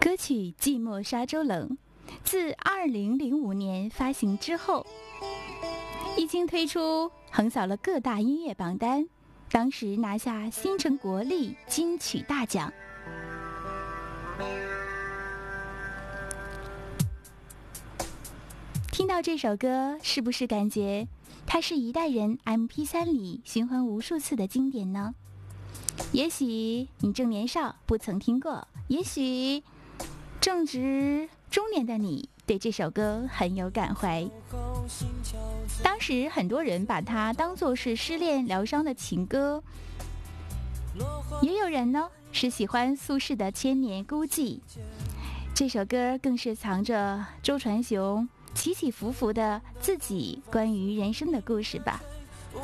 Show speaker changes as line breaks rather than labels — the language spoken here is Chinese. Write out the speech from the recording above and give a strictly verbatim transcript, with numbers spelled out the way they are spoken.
歌曲《寂寞沙洲冷》自二零零五年发行之后，一经推出，横扫了各大音乐榜单，当时拿下新城国立金曲大奖。听到这首歌，是不是感觉它是一代人 M P 三 里循环无数次的经典呢？也许你正年少不曾听过，也许正值中年的你对这首歌很有感怀。当时很多人把它当作是失恋疗伤的情歌，也有人呢是喜欢苏轼的《千年孤寂》。这首歌更是藏着周传雄起起伏伏的自己关于人生的故事吧。